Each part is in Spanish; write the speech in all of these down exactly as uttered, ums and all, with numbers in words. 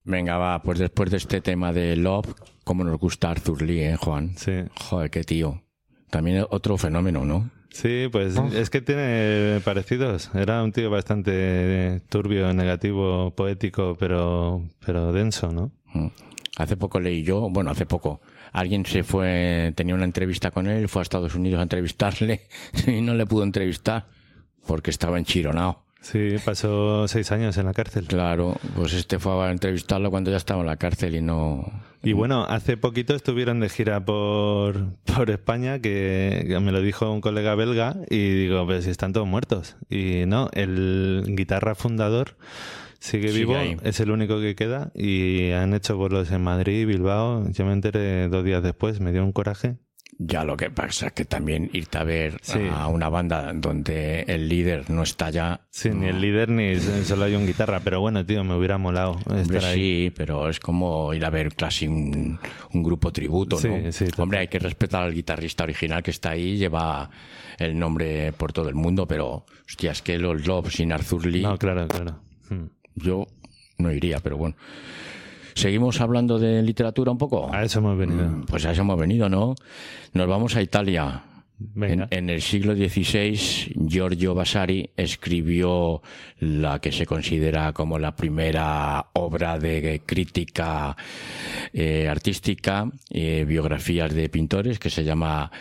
Venga, va, pues después de este tema de Love, cómo nos gusta Arthur Lee, ¿eh, Juan? Sí. Joder, qué tío. También otro fenómeno, ¿no? Sí, pues oh. es que tiene parecidos. Era un tío bastante turbio, negativo, poético, pero, pero denso, ¿no? Hace poco leí yo, bueno, hace poco, alguien se fue, tenía una entrevista con él, fue a Estados Unidos a entrevistarle y no le pudo entrevistar porque estaba enchironado. Sí, pasó seis años en la cárcel. Claro, pues este fue a entrevistarlo cuando ya estaba en la cárcel y no... Y bueno, hace poquito estuvieron de gira por, por España, que, que me lo dijo un colega belga, y digo, pues si están todos muertos. Y no, el guitarra fundador sigue, sigue vivo, ahí. Es el único que queda, y han hecho bolos en Madrid, Bilbao. Yo me enteré dos días después, me dio un coraje. Ya, lo que pasa es que también irte a ver sí. a una banda donde el líder no está ya... Sí, no. Ni el líder ni solo hay un guitarra, pero bueno, tío, me hubiera molado estar Hombre, ahí. Sí, pero es como ir a ver casi un, un grupo tributo, ¿no? Sí, sí, Hombre, hay que respetar al guitarrista original que está ahí, lleva el nombre por todo el mundo, pero, hostia, es que los Love sin Arthur Lee... No, claro, claro. Hmm. Yo no iría, pero bueno... ¿Seguimos hablando de literatura un poco? A eso hemos venido. Pues a eso hemos venido, ¿no? Nos vamos a Italia. Venga. En, en el siglo dieciséis, Giorgio Vasari escribió la que se considera como la primera obra de crítica eh, artística, eh, biografías de pintores, que se llama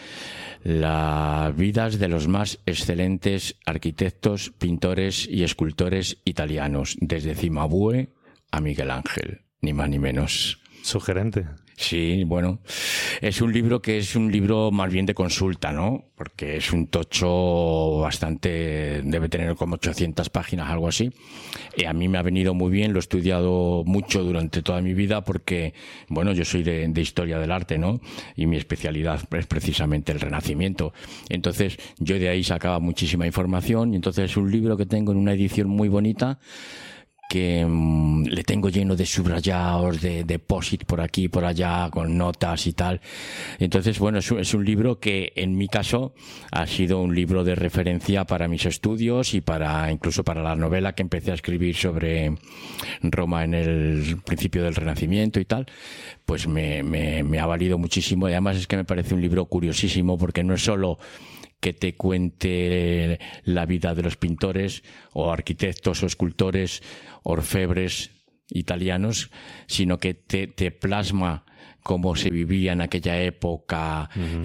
Las vidas de los más excelentes arquitectos, pintores y escultores italianos, desde Cimabue a Miguel Ángel. Ni más ni menos. Sugerente. Sí, bueno, es un libro que es un libro más bien de consulta, ¿no? Porque es un tocho bastante, debe tener como ochocientas páginas, algo así. Y a mí me ha venido muy bien, lo he estudiado mucho durante toda mi vida porque, bueno, yo soy de, de historia del arte, ¿no? Y mi especialidad es precisamente el Renacimiento. Entonces, yo de ahí sacaba muchísima información y entonces es un libro que tengo en una edición muy bonita que mmm, le tengo lleno de subrayados, de depósit por aquí, por allá, con notas y tal. Entonces, bueno, es un, es un libro que en mi caso ha sido un libro de referencia para mis estudios y para incluso para la novela que empecé a escribir sobre Roma en el principio del Renacimiento y tal. Pues me, me, me ha valido muchísimo y además es que me parece un libro curiosísimo porque no es solo que te cuente la vida de los pintores o arquitectos o escultores, orfebres italianos, sino que te, te plasma cómo se vivía en aquella época, uh-huh.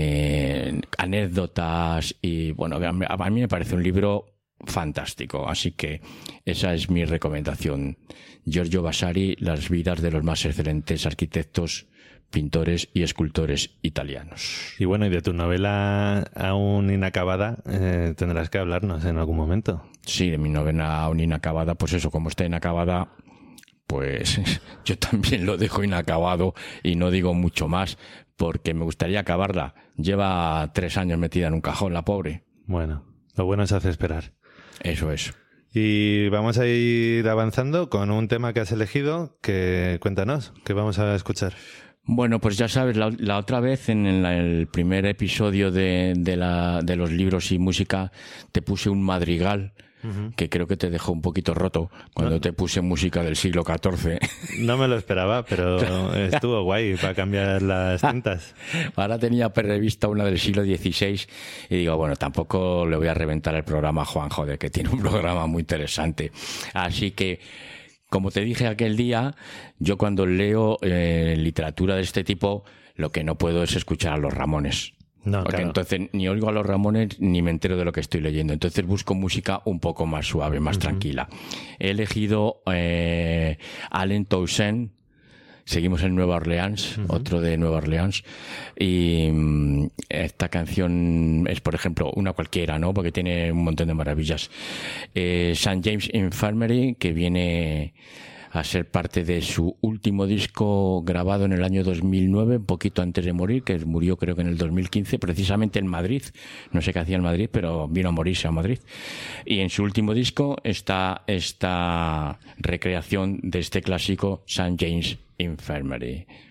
eh, anécdotas y bueno, a mí me parece un libro fantástico, así que esa es mi recomendación. Giorgio Vasari, Las vidas de los más excelentes arquitectos, pintores y escultores italianos. Y bueno, y de tu novela aún inacabada, eh, tendrás que hablarnos en algún momento. Sí, de mi novela aún inacabada, pues eso, como está inacabada, pues yo también lo dejo inacabado y no digo mucho más, porque me gustaría acabarla. Lleva tres años metida en un cajón, la pobre. Bueno, lo bueno se hace esperar. Eso es. Y vamos a ir avanzando con un tema que has elegido, que cuéntanos, que vamos a escuchar. Bueno, pues ya sabes, la, la otra vez en el, el primer episodio de, de, la, de los libros y música te puse un madrigal, uh-huh. que creo que te dejó un poquito roto cuando no. te puse música del siglo catorce. No me lo esperaba, pero estuvo guay para cambiar las cintas. Ahora tenía prevista una del siglo dieciséis y digo, bueno, tampoco le voy a reventar el programa a Juan, joder, que tiene un programa muy interesante. Así que... Como te dije aquel día, yo cuando leo eh, literatura de este tipo, lo que no puedo es escuchar a los Ramones. No, Porque claro. entonces ni oigo a los Ramones ni me entero de lo que estoy leyendo. Entonces busco música un poco más suave, más uh-huh. tranquila. He elegido eh, Allen Toussaint. Seguimos en Nueva Orleans, uh-huh. otro de Nueva Orleans. Y um, esta canción es, por ejemplo, una cualquiera, ¿no? Porque tiene un montón de maravillas. Eh, Saint James Infirmary, que viene a ser parte de su último disco grabado en el año dos mil nueve, un poquito antes de morir, que murió creo que en el dos mil quince, precisamente en Madrid. No sé qué hacía en Madrid, pero vino a morirse a Madrid. Y en su último disco está esta recreación de este clásico Saint James Infirmary.